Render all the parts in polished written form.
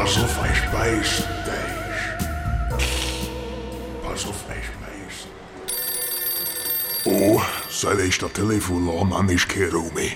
Pass auf, ich beiß dich. Pass auf, ich beiß. Oh, seit ich das Telefon an, an ich kehre um mich.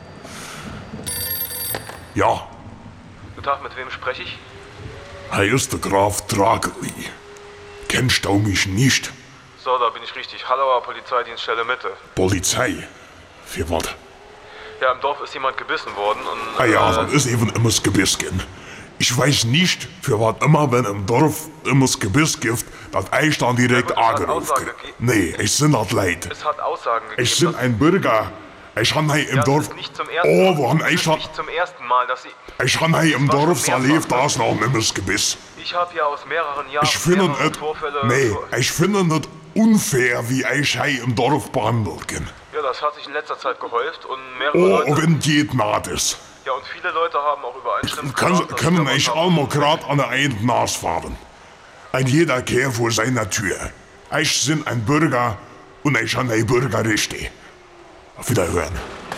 Ja, Guten Tag, mit wem spreche ich? hier ist der Graf Drageli. Kennst du mich nicht? So, da bin ich richtig. Hallauer Polizeidienststelle Mitte. Polizei? Für was? Ja, im Dorf ist jemand gebissen worden und... Ah ja, dann ist eben immer das Gebiss gehen. Ich weiß nicht, für was immer, wenn im Dorf immer das Gebiss gibt, dass ich dann direkt Ja, gut, es hat angerufen Aussage krieg. gegeben. Nee, ich bin das leid. Es hat Aussagen gegeben. Ich bin dass- ein Bürger. Ich han hier im ja, Dorf... Das ist nicht zum ersten Oh, Mal. woran Das ich ist hab... nicht zum ersten Mal, dass Sie... Ich han hier im war schon Dorf mehrfach, erlebt, da ne? ist noch immer das Gebiss. Ich habe ja aus mehreren Jahren Ich finde mehrere es... Vorfälle... Nee, ich finde es unfair, wie ich hier im Dorf behandelt bin. Ja, das hat sich in letzter Zeit gehäuft und mehrere Oh, Leute... wenn geht naht ist. Ja, und viele Leute haben auch übereinstimmend gesagt, dass Können sie ich da was auch haben. mal grad an der einen Nase fahren. Ein jeder Kehr vor seiner Tür. Ich bin ein Bürger und ich han ein Bürgerrechte. Auf Wiederhören.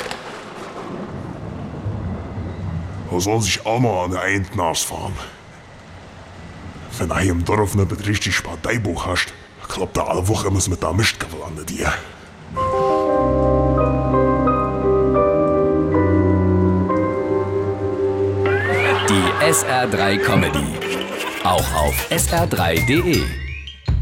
Er soll sich auch mal an der einen Nase fahren. Wenn er im Dorf nicht richtig Parteibuch hast, klappt er alle Woche immer mit der Mistgabel an dir. Die SR3 Comedy. Auch auf sr3.de.